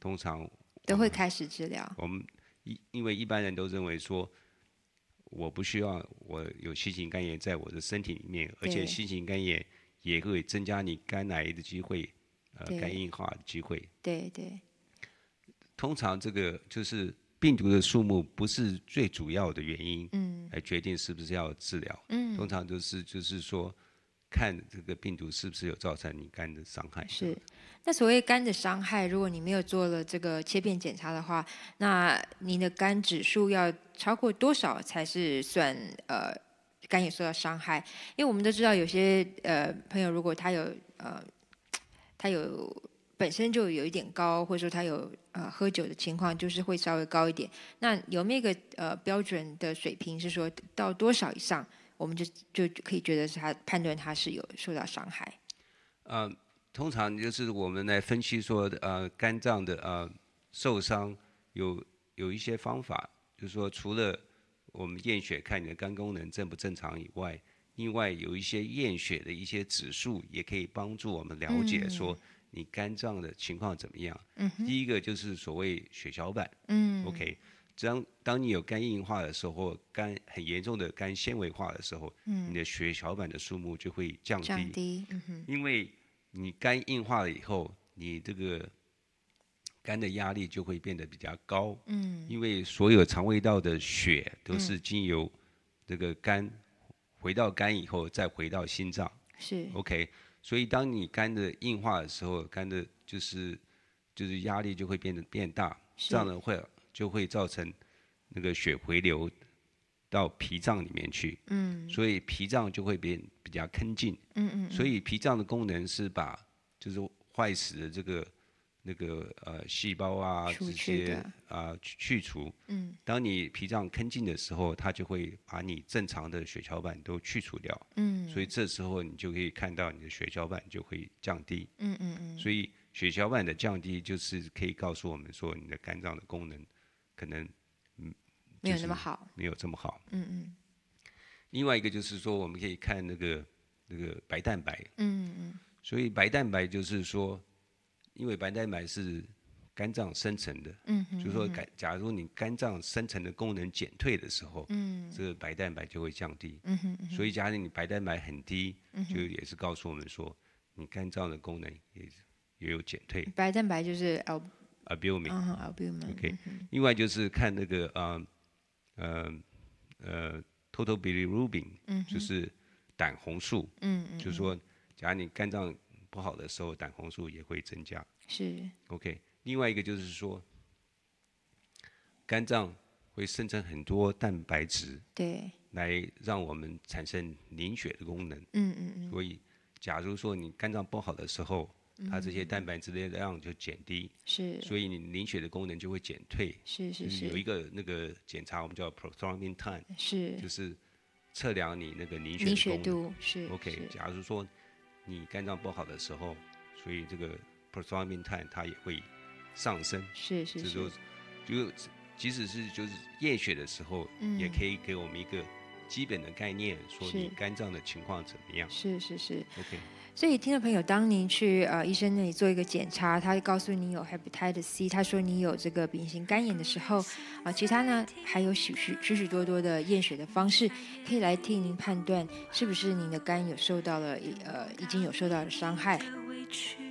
通常都会开始治疗。 我们因为一般人都认为说，我不需要我有新型肝炎在我的身体里面，而且新型肝炎也会增加你肝癌的机会，肝硬化的机会。 对对。 通常这个就是病毒的数目不是最主要的原因，来决定是不是要治疗。通常就是说，看这个病毒是不是有造成你肝的伤害。 是。那所谓肝的伤害，如果你没有做了这个切片检查的话，那你的肝指数要超过多少才是算肝也受到伤害？因为我们都知道有些朋友，如果他有本身就有一点高，或者说他有喝酒的情况，就是会稍微高一点。那有没有一个标准的水平，是说到多少以上，我们就可以觉得是他判断他是有受到伤害？ 通常就是我们来分析说，肝脏的受伤有一些方法，就是说除了我们验血看你的肝功能正不正常以外，另外有一些验血的一些指数也可以帮助我们了解说你肝脏的情况怎么样。第一个就是所谓血小板。OK， 当你有肝硬化的时候，或肝很严重的肝纤维化的时候，你的血小板的数目就会降低。因为你肝硬化了以后，你这个肝的压力就会变得比较高。因为所有肠胃道的血都是经由这个肝回到肝以后，再回到心脏。 是。 OK， 所以当你肝的硬化的时候，肝的就是压力就会变大，这样的就会造成那个血回流到脾脏里面去。所以脾脏就会变比较坑净。所以脾脏的功能是把就是坏死的这个细胞啊这些去除。当你脾脏坑净的时候，它就会把你正常的血小板都去除掉。所以这时候你就可以看到你的血小板就会降低。所以血小板的降低就是可以告诉我们说你的肝脏的功能可能没有那么好， 没有这么好。另外一个就是说，我们可以看那个白蛋白。所以白蛋白就是说，因为白蛋白是肝脏生成的。就是说假如你肝脏生成的功能减退的时候，这个白蛋白就会降低。所以假如你白蛋白很低，就也是告诉我们说，你肝脏的功能也有减退。 白蛋白就是 albumin。OK， 另外就是看那个total bilirubin，就是胆红素。就是说，假如你肝脏不好的时候，胆红素也会增加。 是。 OK， 另外一个就是说，肝脏会生成很多蛋白质， 对， 来让我们产生凝血的功能。所以，假如说你肝脏不好的时候，它这些蛋白质的量就减低。 是。 所以你凝血的功能就会减退。就是有一个那个检查，我们叫 prothrombin time， 就是测量你那个凝血的功能。 是。 OK， 假如说你肝脏不好的时候，所以这个 prothrombin time 它也会上升。 是。 就即使是就是验血的时候，也可以给我们一个基本的概念，说你肝脏的情况怎么样。 是。 OK。 所以，听众朋友，当您去医生那里做一个检查，他告诉你有 hepatitis C， 他说你有这个丙型肝炎的时候，其他呢还有许多多的验血的方式，可以来替您判断是不是您的肝有受到了已经有受到了伤害。